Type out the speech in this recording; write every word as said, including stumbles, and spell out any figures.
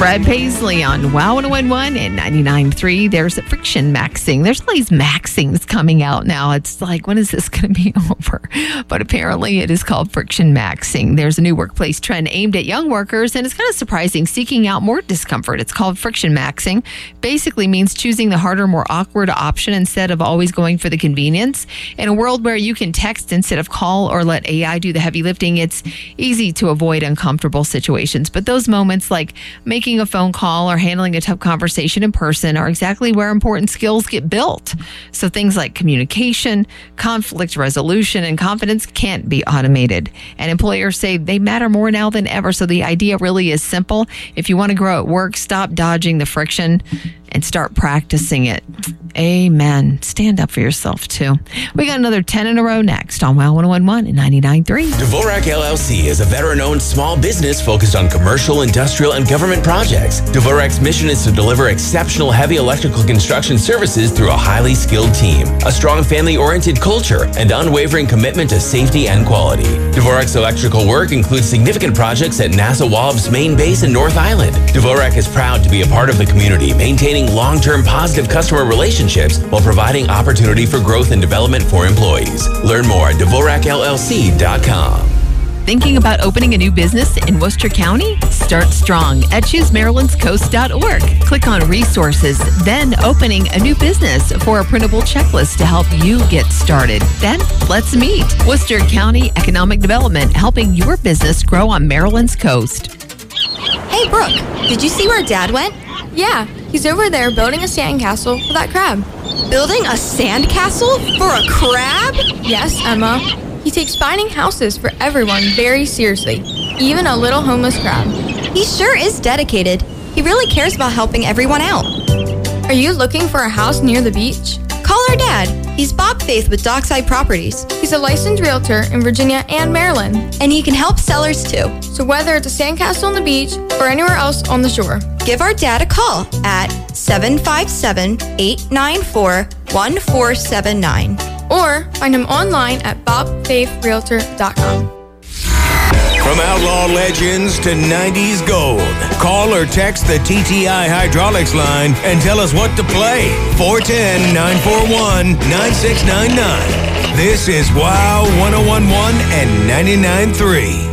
Brad Paisley on Wow one oh one one and ninety-nine point three. There's a friction maxing. There's all these maxings coming out now. It's like, when is this going to be over? But apparently it is called friction maxing. There's a new workplace trend aimed at young workers, and it's kind of surprising, seeking out more discomfort. It's called friction maxing. Basically means choosing the harder, more awkward option instead of always going for the convenience. In a world where you can text instead of call or let A I do the heavy lifting, it's easy to avoid uncomfortable situations. But those moments, like making a phone call or handling a tough conversation in person, are exactly where important skills get built. So things like communication, conflict resolution, and confidence can't be automated. And employers say they matter more now than ever. So the idea really is simple. If you want to grow at work, stop dodging the friction and start practicing it. Amen. Stand up for yourself, too. We got another ten in a row next on Wow one oh one one and ninety-nine point three. Dvorak L L C is a veteran-owned small business focused on commercial, industrial, and government projects. Dvorak's mission is to deliver exceptional heavy electrical construction services through a highly skilled team, a strong family-oriented culture, and unwavering commitment to safety and quality. Dvorak's electrical work includes significant projects at NASA Wallops Main Base in North Island. Dvorak is proud to be a part of the community, maintaining long-term positive customer relationships while providing opportunity for growth and development for employees. Learn more at Dvorak L L C dot com. Thinking about opening a new business in Worcester County? Start strong at choose marylands coast dot org. Click on resources, then opening a new business for a printable checklist to help you get started. Then let's meet. Worcester County Economic Development, helping your business grow on Maryland's coast. Hey, Brooke, did you see where Dad went? Yeah, he's over there building a sandcastle for that crab. Building a sandcastle for a crab? Yes, Emma. He takes finding houses for everyone very seriously, even a little homeless crab. He sure is dedicated. He really cares about helping everyone out. Are you looking for a house near the beach? Call our dad. He's Bob Faith with Dockside Properties. He's a licensed realtor in Virginia and Maryland. And he can help sellers too. So whether it's a sandcastle on the beach or anywhere else on the shore, give our dad a call at seven five seven, eight nine four, one four seven nine. Or find him online at bob faith realtor dot com. From outlaw legends to nineties gold, call or text the T T I Hydraulics line and tell us what to play. four one zero, nine four one, nine six nine nine. This is Wow one oh one one and ninety-nine point three.